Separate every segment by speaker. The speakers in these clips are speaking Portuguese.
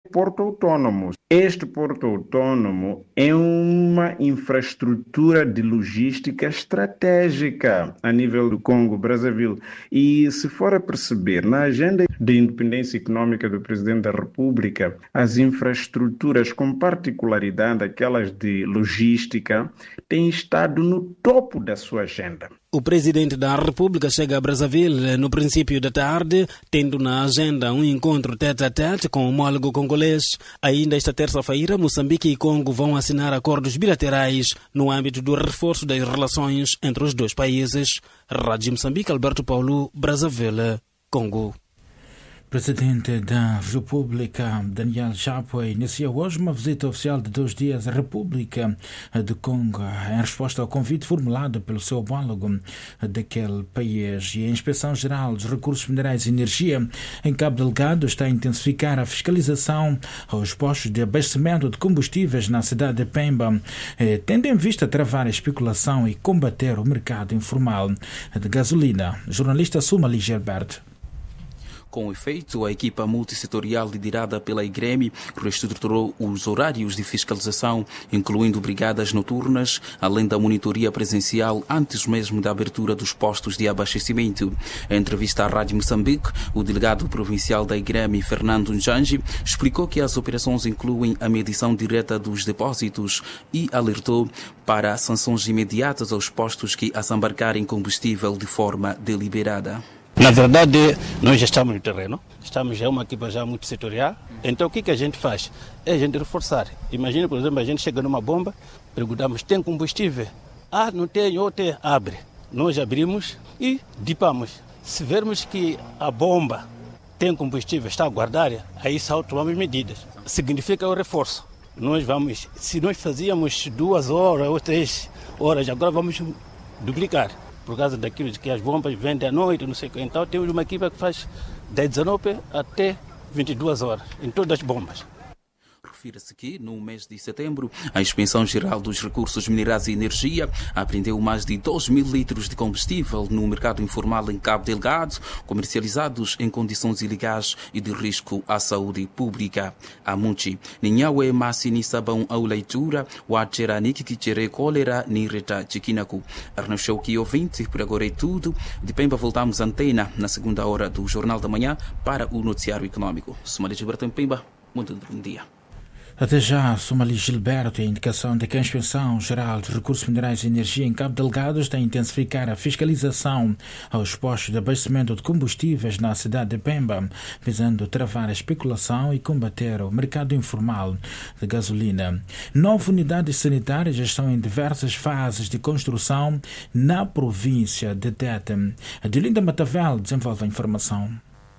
Speaker 1: Porto Autônomo. Este porto autônomo é uma infraestrutura de logística estratégica a nível do Congo-Brazzaville. E se for a perceber, na agenda de independência econômica do Presidente da República, as infraestruturas, com particularidade aquelas de logística, têm estado no topo da sua agenda.
Speaker 2: O Presidente da República chega a Brazzaville no princípio da tarde, tendo na agenda um encontro tete-a-tete com o homólogo congolês. Ainda esta terça-feira, Moçambique e Congo vão assinar acordos bilaterais no âmbito do reforço das relações entre os dois países. Rádio Moçambique, Alberto Paulo, Brazzaville, Congo.
Speaker 3: Presidente da República, Daniel Chapo, inicia hoje uma visita oficial de 2 dias à República do Congo, em resposta ao convite formulado pelo seu homólogo daquele país. E a Inspeção-Geral dos Recursos Minerais e Energia em Cabo Delgado está a intensificar a fiscalização aos postos de abastecimento de combustíveis na cidade de Pemba, tendo em vista travar a especulação e combater o mercado informal de gasolina. Jornalista Sumali Gilberto.
Speaker 4: Com efeito, a equipa multissetorial liderada pela IGREMI reestruturou os horários de fiscalização, incluindo brigadas noturnas, além da monitoria presencial antes mesmo da abertura dos postos de abastecimento. Em entrevista à Rádio Moçambique, o delegado provincial da IGREMI, Fernando Njanji, explicou que as operações incluem a medição direta dos depósitos e alertou para sanções imediatas aos postos que assambarcarem combustível de forma deliberada.
Speaker 5: Na verdade, nós já estamos no terreno, estamos já uma equipa já muito setorial, então o que a gente faz? É a gente reforçar. Imagina, por exemplo, a gente chega numa bomba, perguntamos, tem combustível? Ah, não tem, ou tem, abre. Nós abrimos e dipamos. Se vermos que a bomba tem combustível, está a guardar, aí só tomamos medidas. Significa o reforço. Nós vamos, se nós fazíamos 2 horas ou 3 horas, agora vamos duplicar. Por causa daquilo que as bombas vendem à noite, não sei o que. Então temos uma equipa que faz das 19 até 22 horas, em todas as bombas.
Speaker 4: Refira-se que, no mês de setembro, a Inspeção-Geral dos Recursos Minerais e Energia apreendeu mais de 2.000 litros de combustível no mercado informal em Cabo Delgado, comercializados em condições ilegais e de risco à saúde pública. A Munchi, Ninhawe Massini Sabão ao leitura, o Acheranic que tere cólera ni reta chiquinaku. Arnachou que ouvinte, por agora é tudo. De Pemba voltamos à antena na segunda hora do Jornal da Manhã para o Noticiário Econômico. Sumali Gilberto em Pemba, muito bom dia.
Speaker 3: Até já, Sumali Gilberto, a indicação de que a Inspeção-Geral dos Recursos Minerais e Energia em Cabo Delgado está a intensificar a fiscalização aos postos de abastecimento de combustíveis na cidade de Pemba, visando travar a especulação e combater o mercado informal de gasolina. 9 unidades sanitárias já estão em diversas fases de construção na província de Tete. A Delinda Matavel desenvolve a informação.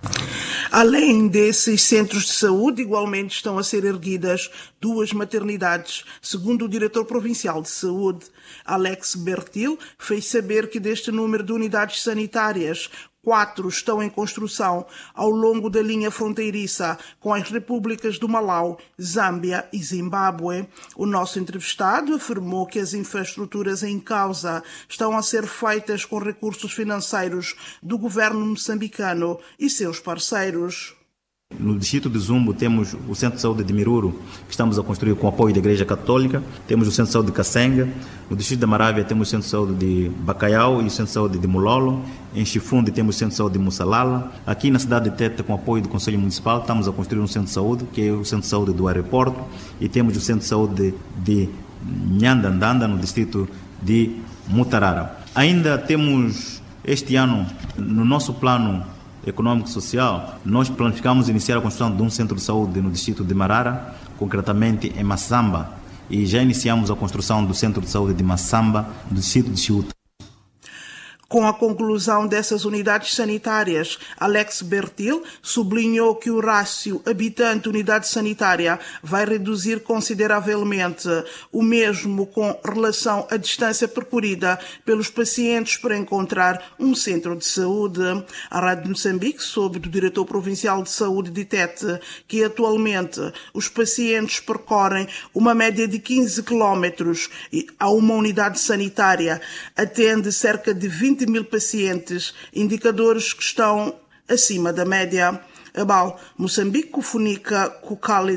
Speaker 6: Além desses centros de saúde, igualmente estão a ser erguidas 2 maternidades. Segundo o diretor provincial de saúde, Alex Bertil, fez saber que deste número de unidades sanitárias, 4 estão em construção ao longo da linha fronteiriça com as repúblicas do Malau, Zâmbia e Zimbábue. O nosso entrevistado afirmou que as infraestruturas em causa estão a ser feitas com recursos financeiros do governo moçambicano e seus parceiros.
Speaker 7: No distrito de Zumbo temos o Centro de Saúde de Miruro, que estamos a construir com apoio da Igreja Católica. Temos o Centro de Saúde de Kasenga. No distrito da Marávia temos o Centro de Saúde de Bacaiau e o Centro de Saúde de Mulolo. Em Chifunde temos o Centro de Saúde de Mussalala. Aqui na cidade de Tete, com apoio do Conselho Municipal, estamos a construir um Centro de Saúde, que é o Centro de Saúde do Aeroporto. E temos o Centro de Saúde de Nhandandanda, no distrito de Mutarara. Ainda temos este ano, no nosso plano econômico-social, nós planificamos iniciar a construção de um centro de saúde no distrito de Marara, concretamente em Massamba, e já iniciamos a construção do centro de saúde de Massamba, do distrito de Chiuta.
Speaker 6: Com a conclusão dessas unidades sanitárias, Alex Bertil sublinhou que o rácio habitante-unidade sanitária vai reduzir consideravelmente, o mesmo com relação à distância percorrida pelos pacientes para encontrar um centro de saúde. A Rádio Moçambique soube do diretor provincial de saúde de Tete que atualmente os pacientes percorrem uma média de 15 quilómetros a uma unidade sanitária, atende cerca de 20 mil pacientes, indicadores que estão acima da média. Abal, Moçambique, Funica, Cucali